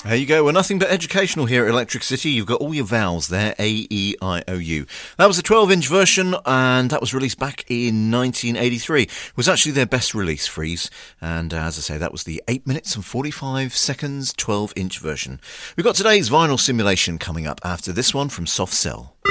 There you go. We're nothing but educational here at Electric City. You've got all your vowels there, A, E, I, O, U. That was a 12-inch version, and that was released back in 1983. It was actually their best release, Freeze. And as I say, that was the 8 minutes and 45 seconds 12-inch version. We've got today's vinyl simulation coming up after this one from Soft Cell.